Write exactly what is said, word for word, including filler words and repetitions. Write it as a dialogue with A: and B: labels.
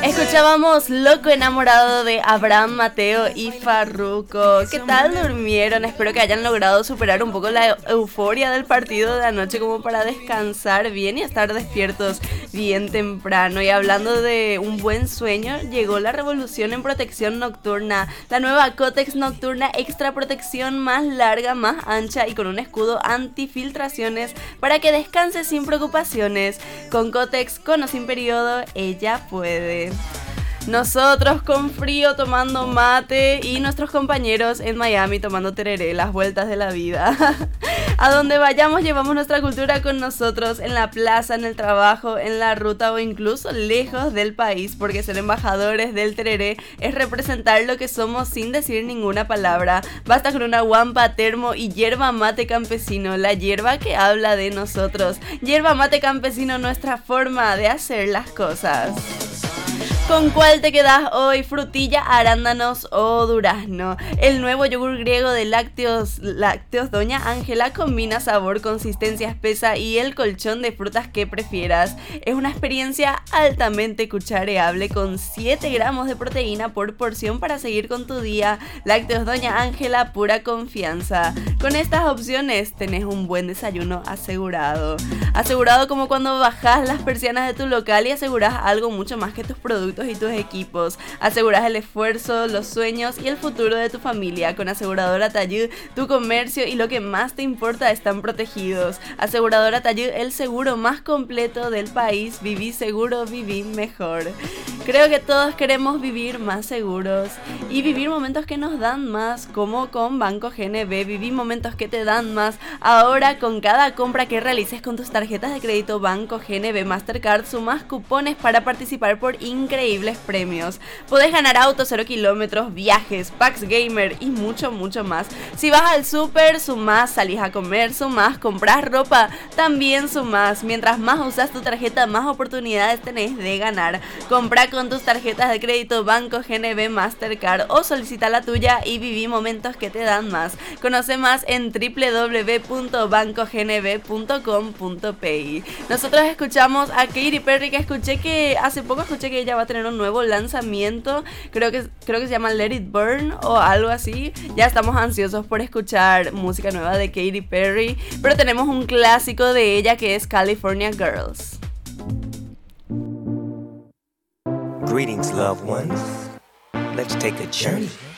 A: Escuchábamos Loco Enamorado de Abraham Mateo y Farruko. ¿Qué tal durmieron? Espero que hayan logrado superar un poco la euforia del partido de anoche como para descansar bien y estar despiertos bien temprano. Y hablando de un buen sueño, llegó la revolución en protección nocturna. La nueva Kotex Nocturna Extra Protección, más larga, más ancha y con un escudo antifiltraciones para que descanses sin preocupaciones. Con Kotex, con o sin periodo, ella puede. Nosotros con frío tomando mate y nuestros compañeros en Miami tomando tereré, las vueltas de la vida. A donde vayamos llevamos nuestra cultura con nosotros, en la plaza, en el trabajo, en la ruta o incluso lejos del país, porque ser embajadores del tereré es representar lo que somos sin decir ninguna palabra. Basta con una guampa, termo y yerba mate campesino, la hierba que habla de nosotros. Yerba mate campesino, nuestra forma de hacer las cosas. ¿Con cuál te quedas hoy? ¿Frutilla, arándanos o durazno? El nuevo yogur griego de lácteos, lácteos Doña Ángela combina sabor, consistencia espesa y el colchón de frutas que prefieras. Es una experiencia altamente cuchareable con siete gramos de proteína por porción para seguir con tu día. Lácteos Doña Ángela, pura confianza. Con estas opciones tenés un buen desayuno asegurado. Asegurado como cuando bajás las persianas de tu local y asegurás algo mucho más que tus productos y tus equipos. Aseguras el esfuerzo, los sueños y el futuro de tu familia. Con Aseguradora Tayud, tu comercio y lo que más te importa están protegidos. Aseguradora Tayud, el seguro más completo del país. Viví seguro, viví mejor. Creo que todos queremos vivir más seguros y vivir momentos que nos dan más, como con Banco G N B. Viví momentos que te dan más. Ahora, con cada compra que realices con tus tarjetas de crédito Banco G N B Mastercard, sumas cupones para participar por increíbles premios. Podés ganar autos cero kilómetros, viajes, packs gamer y mucho, mucho más. Si vas al súper, sumás, salís a comer, sumás, compras ropa, también sumás. Mientras más usas tu tarjeta, más oportunidades tenés de ganar. Compra con tus tarjetas de crédito Banco G N B Mastercard o solicita la tuya y viví momentos que te dan más. Conoce más en doble u doble u doble u punto banco g n b punto com punto p y. Nosotros escuchamos a Katy Perry, que escuché que hace poco escuché que ella va a tener un nuevo lanzamiento, creo que, creo que se llama Let It Burn o algo así. Ya estamos ansiosos por escuchar música nueva de Katy Perry, pero tenemos un clásico de ella que es California Girls.
B: Greetings, loved ones. Let's take a journey